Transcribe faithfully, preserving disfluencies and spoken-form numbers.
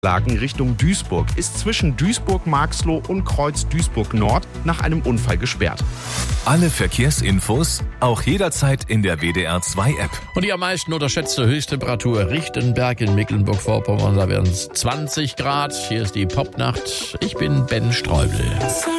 Laken Richtung Duisburg ist zwischen Duisburg-Marxloh und Kreuz Duisburg-Nord nach einem Unfall gesperrt. Alle Verkehrsinfos auch jederzeit in der W D R zwei App. Und die am meisten unterschätzte Höchsttemperatur Richtenberg in Mecklenburg-Vorpommern, da werden es zwanzig Grad. Hier ist die Popnacht. Ich bin Ben Streubel.